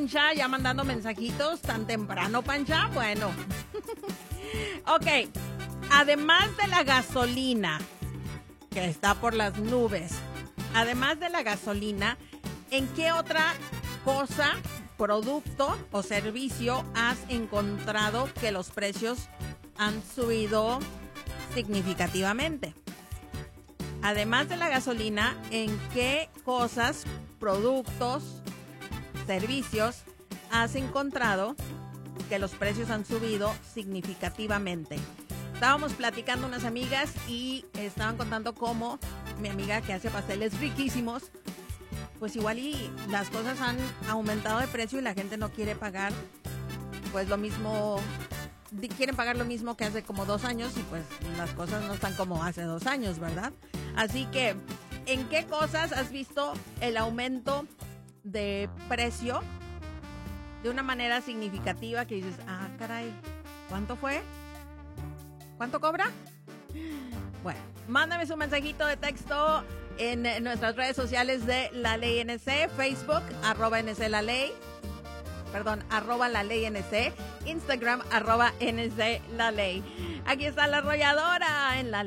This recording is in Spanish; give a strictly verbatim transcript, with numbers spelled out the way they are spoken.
Pancha ya mandando mensajitos tan temprano, Pancha. Bueno. Ok. Además de la gasolina, que está por las nubes, además de la gasolina, ¿en qué otra cosa, producto o servicio has encontrado que los precios han subido significativamente? Además de la gasolina, ¿en qué cosas, productos, servicios has encontrado que los precios han subido significativamente? Estábamos platicando unas amigas y estaban contando cómo mi amiga que hace pasteles riquísimos, pues igual y las cosas han aumentado de precio y la gente no quiere pagar pues lo mismo, quieren pagar lo mismo que hace como dos años y pues las cosas no están como hace dos años, ¿verdad? Así que, ¿en qué cosas has visto el aumento de precio de una manera significativa que dices, ah, caray, ¿cuánto fue? ¿Cuánto cobra? Bueno, mándame su mensajito de texto en nuestras redes sociales de La Ley N C, Facebook, arroba N C La Ley, perdón, arroba La Ley N C, Instagram, arroba N C La Ley. Aquí está la arrolladora en La